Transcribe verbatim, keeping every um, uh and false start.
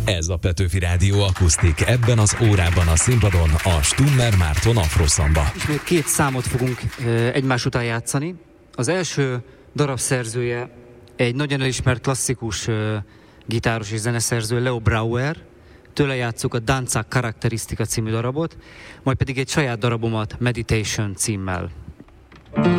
Ez a Petőfi Rádió akusztik. Ebben az órában a színpadon a Stummer Márton Afroszamba. Ismét két számot fogunk egymás után játszani. Az első darab szerzője egy nagyon elismert klasszikus gitáros és zeneszerző, Leo Brouwer. Tőle játsszuk a Danza Karakterisztika című darabot, majd pedig egy saját darabomat Meditation címmel.